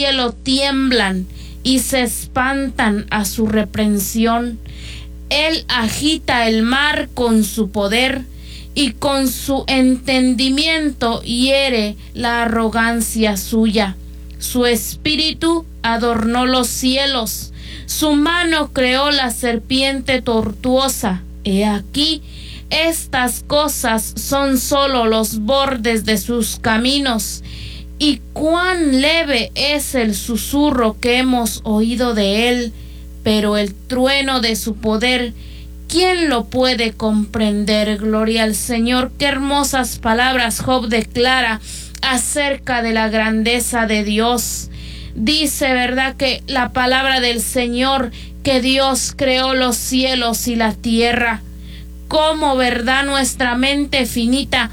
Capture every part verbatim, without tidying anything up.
cielo tiemblan y se espantan a su reprensión. Él agita el mar con su poder y con su entendimiento hiere la arrogancia suya. Su espíritu adornó los cielos, su mano creó la serpiente tortuosa. He aquí, estas cosas son sólo los bordes de sus caminos, y cuán leve es el susurro que hemos oído de él, pero el trueno de su poder, ¿quién lo puede comprender? Gloria al Señor. Qué hermosas palabras Job declara acerca de la grandeza de Dios. Dice, ¿verdad?, que la palabra del Señor, que Dios creó los cielos y la tierra. Cómo, ¿verdad?, nuestra mente finita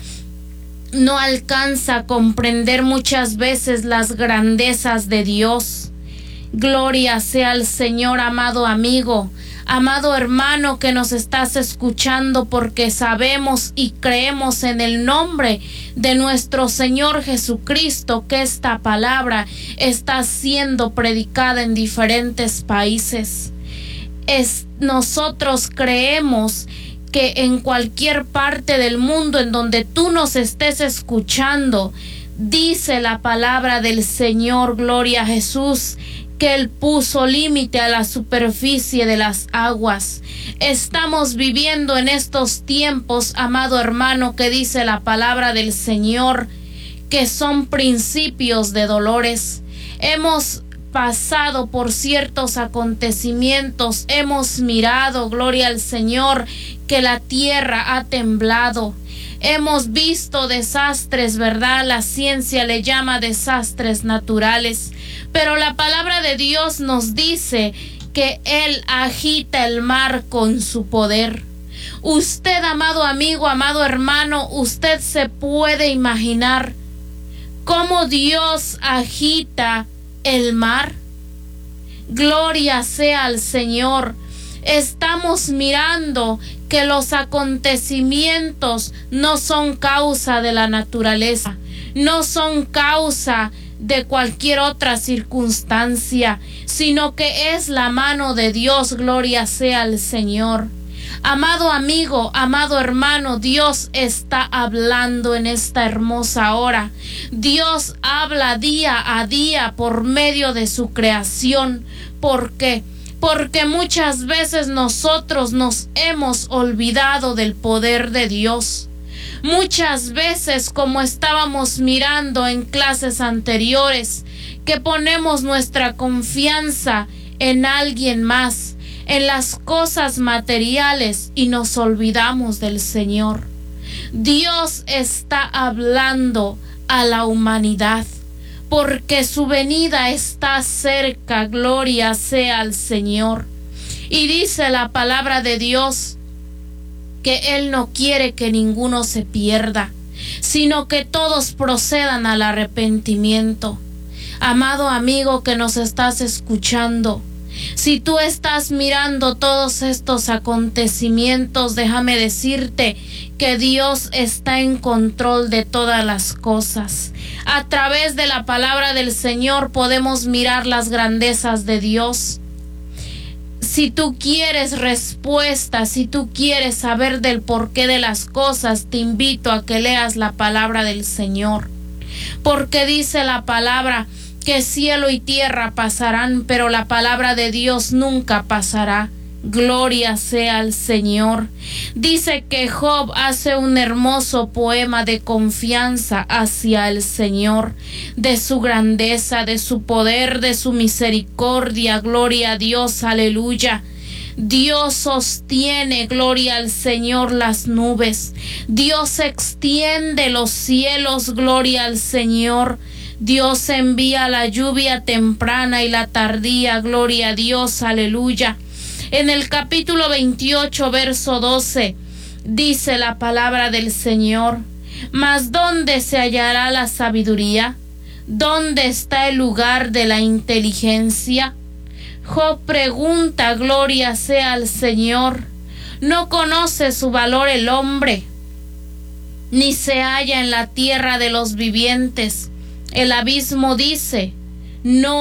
no alcanza a comprender muchas veces las grandezas de Dios. Gloria sea al Señor, amado amigo, amado hermano que nos estás escuchando, porque sabemos y creemos en el nombre de nuestro Señor Jesucristo que esta palabra está siendo predicada en diferentes países. Es, nosotros creemos que en cualquier parte del mundo en donde tú nos estés escuchando, dice la palabra del Señor, gloria a Jesús, que Él puso límite a la superficie de las aguas. Estamos viviendo en estos tiempos, amado hermano, que dice la palabra del Señor, que son principios de dolores. Hemos pasado por ciertos acontecimientos, hemos mirado, gloria al Señor, que la tierra ha temblado. Hemos visto desastres, ¿verdad? La ciencia le llama desastres naturales, pero la palabra de Dios nos dice que Él agita el mar con su poder. Usted, amado amigo, amado hermano, usted se puede imaginar cómo Dios agita el mar. Gloria sea al Señor. Estamos mirando que los acontecimientos no son causa de la naturaleza, no son causa de cualquier otra circunstancia, sino que es la mano de Dios. Gloria sea al Señor. Amado amigo, amado hermano, Dios está hablando en esta hermosa hora. Dios habla día a día por medio de su creación. ¿Por qué? Porque muchas veces nosotros nos hemos olvidado del poder de Dios. Muchas veces, como estábamos mirando en clases anteriores, que ponemos nuestra confianza en alguien más, en las cosas materiales, y nos olvidamos del Señor. Dios está hablando a la humanidad, porque su venida está cerca. Gloria sea al Señor. Y dice la palabra de Dios que Él no quiere que ninguno se pierda, sino que todos procedan al arrepentimiento. Amado amigo que nos estás escuchando, si tú estás mirando todos estos acontecimientos, déjame decirte que Dios está en control de todas las cosas. A través de la palabra del Señor podemos mirar las grandezas de Dios. Si tú quieres respuesta, si tú quieres saber del porqué de las cosas, te invito a que leas la palabra del Señor. Porque dice la palabra que cielo y tierra pasarán, pero la palabra de Dios nunca pasará. Gloria sea al Señor. Dice que Job hace un hermoso poema de confianza hacia el Señor, de su grandeza, de su poder, de su misericordia. Gloria a Dios, aleluya. Dios sostiene, gloria al Señor, las nubes. Dios extiende los cielos, gloria al Señor. Dios envía la lluvia temprana y la tardía, gloria a Dios, aleluya. En el capítulo veintiocho, verso doce, dice la palabra del Señor: mas ¿dónde se hallará la sabiduría? ¿Dónde está el lugar de la inteligencia? Job pregunta, gloria sea al Señor. ¿No conoce su valor el hombre? Ni se halla en la tierra de los vivientes. El abismo dice: no